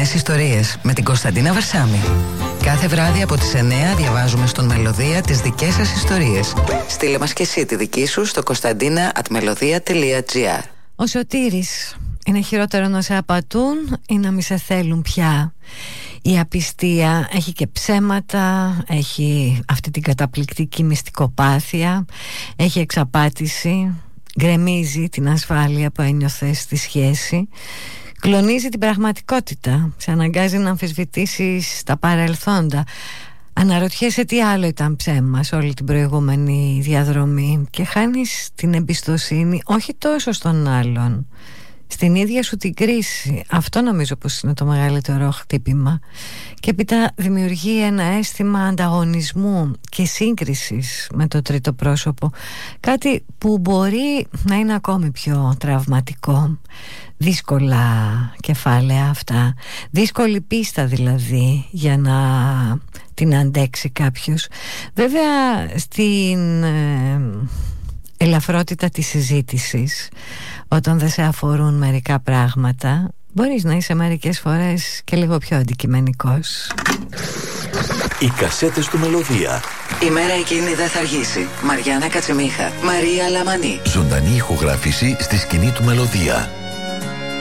Νέες ιστορίες με την Κωνσταντίνα Βαρσάμη. Κάθε βράδυ από τις 9 διαβάζουμε στον Μελωδία τις δικές σας ιστορίες. Στείλε μας και εσύ τη δική σου στο konstantina@melodia.gr. Ο Σωτήρης: είναι χειρότερο να σε απατούν ή να μη σε θέλουν πια. Η απιστία έχει και ψέματα, έχει αυτή την καταπληκτική μυστικοπάθεια, έχει εξαπάτηση, γκρεμίζει την ασφάλεια που ένιωθε στη σχέση, κλονίζει την πραγματικότητα, σε αναγκάζει να αμφισβητήσεις τα παρελθόντα. Αναρωτιέσαι τι άλλο ήταν ψέμα σε όλη την προηγούμενη διαδρομή και χάνεις την εμπιστοσύνη όχι τόσο στον άλλον, στην ίδια σου την κρίση. Αυτό νομίζω πως είναι το μεγαλύτερο χτύπημα. Και έπειτα δημιουργεί ένα αίσθημα ανταγωνισμού και σύγκρισης με το τρίτο πρόσωπο, κάτι που μπορεί να είναι ακόμη πιο τραυματικό. Δύσκολα κεφάλαια αυτά, δύσκολη πίστα δηλαδή για να την αντέξει κάποιος. Βέβαια στην ελαφρότητα της συζήτησης, όταν δεν σε αφορούν μερικά πράγματα, μπορείς να είσαι μερικές φορές και λίγο πιο αντικειμενικός. Οι κασέτες του Μελωδία. Η μέρα εκείνη δεν θα αργήσει. Μαριάννα Κατσιμίχα, Μαρία Λαμανή. Ζωντανή ηχογράφηση στη σκηνή του Μελωδία.